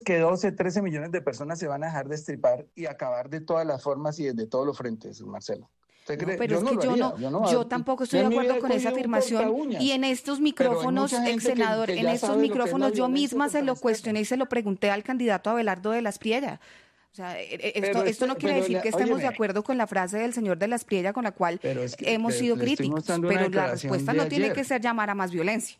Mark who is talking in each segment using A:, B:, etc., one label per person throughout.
A: que 12, 13 millones de personas se van a dejar destripar y acabar de todas las formas y desde todos los frentes, Marcelo? ¿Usted
B: No,
A: cree?
B: pero
A: Yo
B: es
A: no
B: que
A: lo
B: yo
A: haría.
B: no, yo tampoco estoy
A: Yo
B: de
A: en mi vida
B: acuerdo
A: he
B: con esa
A: cogido un corta
B: afirmación y
A: uñas,
B: en estos
A: pero hay
B: micrófonos,
A: mucha
B: ex
A: gente
B: senador,
A: que
B: en
A: ya
B: estos
A: sabe lo que es la
B: micrófonos yo
A: violencia
B: misma se
A: contra
B: lo
A: las tierras.
B: cuestioné y se lo pregunté al candidato Abelardo de la Espriella. O sea, esto no quiere decir que estemos de
A: óyeme,
B: acuerdo con la frase del señor de la Espriella con la cual
A: pero es que
B: hemos sido
A: le estoy
B: críticos,
A: mostrando una
B: pero la
A: declaración
B: respuesta
A: de
B: no tiene que
A: ayer.
B: ser llamar a más violencia.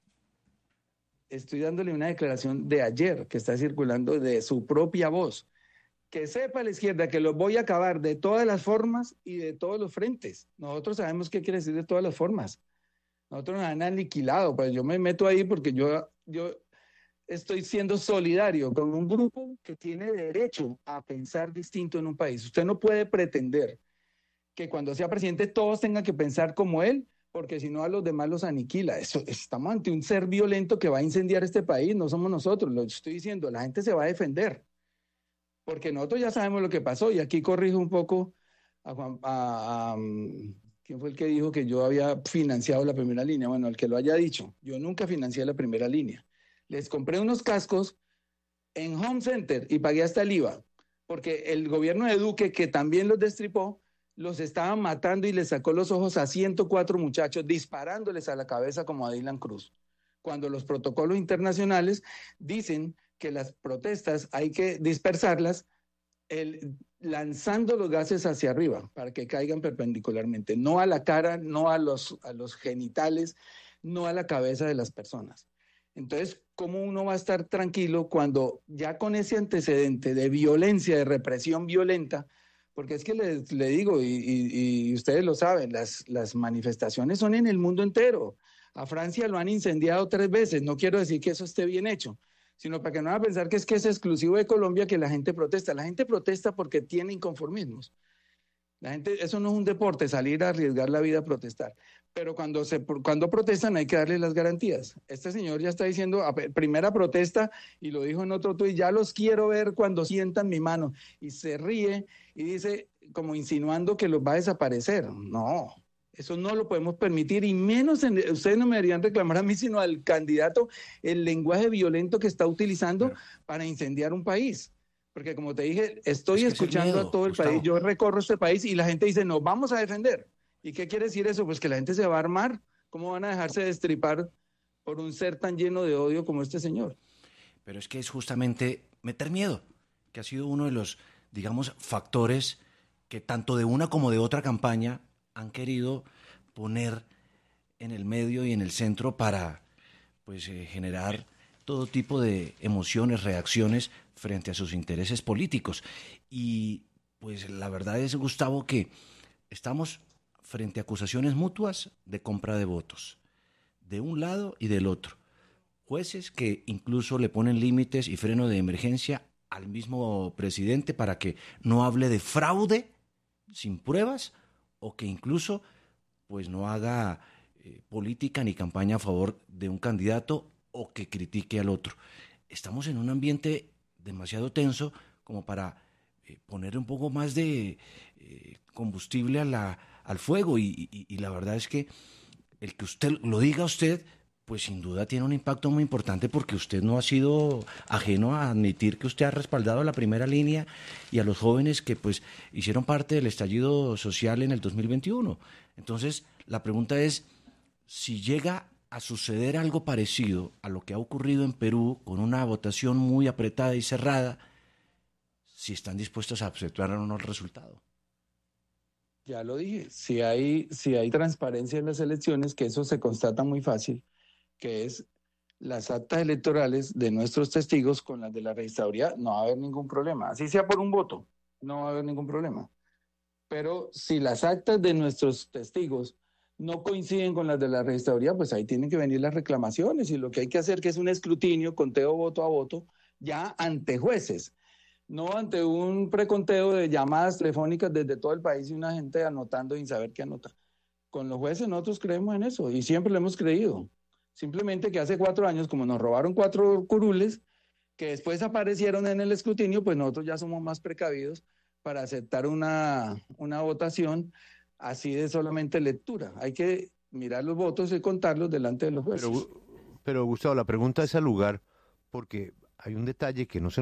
A: Estoy dándole una declaración de ayer que está circulando de su propia voz. Que sepa la izquierda que los voy a acabar de todas las formas y de todos los frentes. Nosotros sabemos qué quiere decir de todas las formas. Nosotros nos han aniquilado, pues yo me meto ahí porque yo estoy siendo solidario con un grupo que tiene derecho a pensar distinto en un país. Usted no puede pretender que cuando sea presidente todos tengan que pensar como él, porque si no a los demás los aniquila. Estamos ante un ser violento que va a incendiar este país, no somos nosotros, lo estoy diciendo, la gente se va a defender, porque nosotros ya sabemos lo que pasó, y aquí corrijo un poco a Juan, ¿quién fue el que dijo que yo había financiado la primera línea? Bueno, el que lo haya dicho, yo nunca financié la primera línea. Les compré unos cascos en Home Center y pagué hasta el IVA, porque el gobierno de Duque, que también los destripó, los estaban matando y les sacó los ojos a 104 muchachos, disparándoles a la cabeza como a Dylan Cruz. Cuando los protocolos internacionales dicen que las protestas hay que dispersarlas lanzando los gases hacia arriba para que caigan perpendicularmente, no a la cara, no a los genitales, no a la cabeza de las personas. Entonces, ¿cómo uno va a estar tranquilo cuando ya con ese antecedente de violencia, de represión violenta? Porque es que le digo, y ustedes lo saben, las manifestaciones son en el mundo entero. A Francia lo han incendiado 3 veces. No quiero decir que eso esté bien hecho, sino para que no van a pensar que es exclusivo de Colombia que la gente protesta. La gente protesta porque tiene inconformismos. La gente, eso no es un deporte, salir a arriesgar la vida a protestar. Pero cuando protestan hay que darle las garantías. Este señor ya está diciendo, primera protesta, y lo dijo en otro tuit, ya los quiero ver cuando sientan mi mano. Y se ríe y dice, como insinuando que los va a desaparecer. No, eso no lo podemos permitir, y menos, ustedes no me deberían reclamar a mí, sino al candidato, el lenguaje violento que está utilizando
C: Pero
A: para incendiar un país. Porque como te dije,
C: es
A: estoy
C: que es el
A: escuchando a
C: miedo,
A: todo el país,
C: Gustavo.
A: yo recorro este país y la gente dice, nos vamos a defender. ¿Y qué quiere decir eso? Pues que la gente se va a armar. ¿Cómo van a dejarse destripar por un ser tan lleno de odio como este señor?
C: Pero es que es justamente meter miedo, que ha sido uno de los, digamos, factores que tanto de una como de otra campaña han querido poner en el medio y en el centro para pues generar todo tipo de emociones, reacciones frente a sus intereses políticos. Y pues la verdad es, Gustavo, que estamos frente a acusaciones mutuas de compra de votos, de un lado y del otro. Jueces que incluso le ponen límites y freno de emergencia al mismo presidente para que no hable de fraude sin pruebas o que incluso pues no haga política ni campaña a favor de un candidato o que critique al otro. Estamos en un ambiente demasiado tenso como para poner un poco más de combustible al fuego y la verdad es que el que usted lo diga usted pues sin duda tiene un impacto muy importante porque usted no ha sido ajeno a admitir que usted ha respaldado a la primera línea y a los jóvenes que pues hicieron parte del estallido social en el 2021. Entonces, la pregunta es, si llega a suceder algo parecido a lo que ha ocurrido en Perú, con una votación muy apretada y cerrada, si están dispuestos a aceptar o no el resultado.
A: Ya lo dije, si hay transparencia en las elecciones, que eso se constata muy fácil, que es las actas electorales de nuestros testigos con las de la registraduría, no va a haber ningún problema. Así sea por un voto, no va a haber ningún problema. Pero si las actas de nuestros testigos no coinciden con las de la registraduría, pues ahí tienen que venir las reclamaciones y lo que hay que hacer que es un escrutinio, conteo voto a voto, ya ante jueces, no ante un preconteo de llamadas telefónicas desde todo el país y una gente anotando sin saber qué anota. Con los jueces nosotros creemos en eso y siempre lo hemos creído. Simplemente que hace 4 años, como nos robaron 4 curules, que después aparecieron en el escrutinio, pues nosotros ya somos más precavidos para aceptar una votación así de solamente lectura. Hay que mirar los votos y contarlos delante de los jueces.
D: Pero Gustavo, la pregunta es al lugar, porque hay un detalle que no se